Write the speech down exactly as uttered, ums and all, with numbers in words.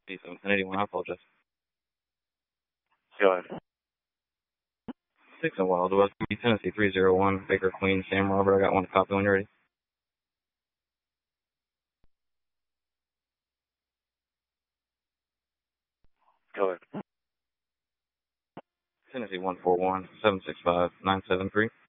seven eighty-one, I apologize. Go ahead. six and Wild West, Tennessee three zero one, Baker Queen, Sam Robert. I got one to copy when you're ready. Go ahead. Tennessee one four one, seven six five, nine seven three.